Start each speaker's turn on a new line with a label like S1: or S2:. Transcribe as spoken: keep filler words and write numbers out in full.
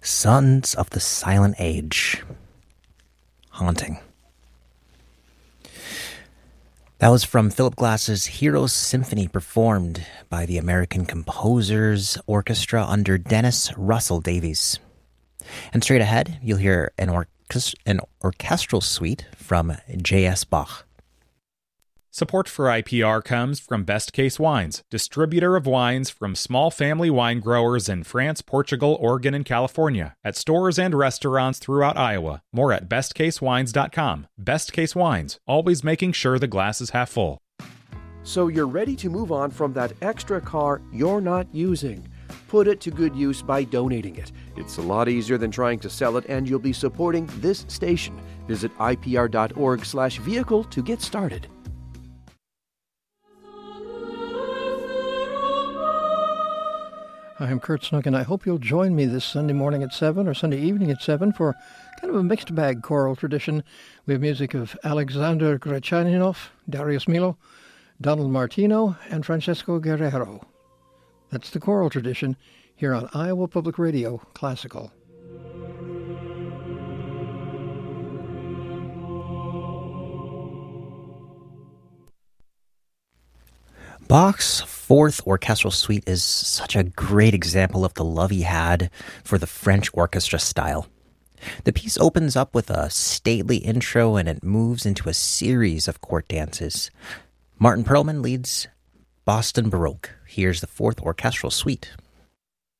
S1: Sons of the Silent Age. Haunting. That was from Philip Glass's Heroes Symphony, performed by the American Composers Orchestra under Dennis Russell Davies. And straight ahead, you'll hear an, orchest- an orchestral suite from J S Bach.
S2: Support for I P R comes from Best Case Wines, distributor of wines from small family wine growers in France, Portugal, Oregon, and California, at stores and restaurants throughout Iowa. More at best case wines dot com. Best Case Wines, always making sure the glass is half full.
S3: So you're ready to move on from that extra car you're not using. Put it to good use by donating it. It's a lot easier than trying to sell it, and you'll be supporting this station. Visit I P R dot org slash vehicle to get started.
S4: Hi, I'm Kurt Snook, and I hope you'll join me this Sunday morning at seven or Sunday evening at seven for kind of a mixed bag choral tradition. We have music of Alexander Grachaninov, Darius Milo, Donald Martino, and Francesco Guerrero. That's the choral tradition here on Iowa Public Radio Classical.
S1: Bach's Fourth Orchestral Suite is such a great example of the love he had for the French orchestra style. The piece opens up with a stately intro and it moves into a series of court dances. Martin Perlman leads Boston Baroque. Here's the Fourth Orchestral Suite.